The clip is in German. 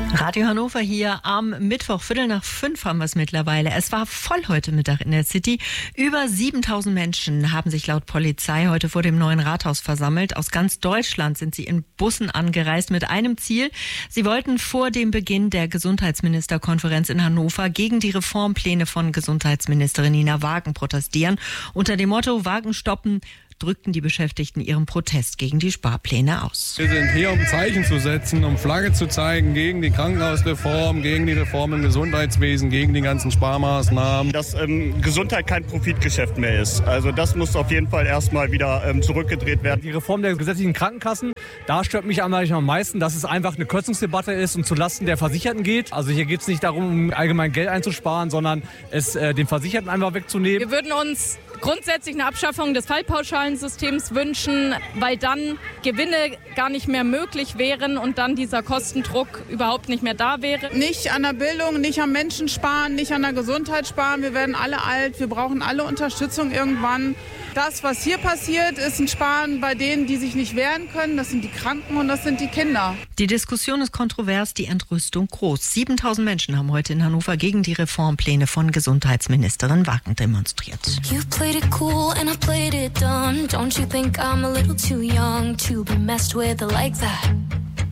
Radio Hannover hier am Mittwoch, 4:15 haben wir es mittlerweile. Es war voll heute Mittag in der City. Über 7000 Menschen haben sich laut Polizei heute vor dem neuen Rathaus versammelt. Aus ganz Deutschland sind sie in Bussen angereist mit einem Ziel. Sie wollten vor dem Beginn der Gesundheitsministerkonferenz in Hannover gegen die Reformpläne von Gesundheitsministerin Nina Wagen protestieren. Unter dem Motto Wagen stoppen drückten die Beschäftigten ihren Protest gegen die Sparpläne aus. Wir sind hier, um Zeichen zu setzen, um Flagge zu zeigen gegen die Krankenhausreform, gegen die Reform im Gesundheitswesen, gegen die ganzen Sparmaßnahmen. Dass Gesundheit kein Profitgeschäft mehr ist. Also das muss auf jeden Fall erstmal wieder zurückgedreht werden. Die Reform der gesetzlichen Krankenkassen, da stört mich am meisten, dass es einfach eine Kürzungsdebatte ist und zulasten der Versicherten geht. Also hier geht es nicht darum, um allgemein Geld einzusparen, sondern es den Versicherten einfach wegzunehmen. Wir würden uns grundsätzlich eine Abschaffung des Fallpauschalensystems wünschen, weil dann Gewinne gar nicht mehr möglich wären und dann dieser Kostendruck überhaupt nicht mehr da wäre. Nicht an der Bildung, nicht am Menschen sparen, nicht an der Gesundheit sparen. Wir werden alle alt, wir brauchen alle Unterstützung irgendwann. Das, was hier passiert, ist ein Sparen bei denen, die sich nicht wehren können. Das sind die Kranken und das sind die Kinder. Die Diskussion ist kontrovers, die Entrüstung groß. 7000 Menschen haben heute in Hannover gegen die Reformpläne von Gesundheitsministerin Wagen demonstriert. You played it cool and I played it dumb. Don't you think I'm a little too young to be messed with like that?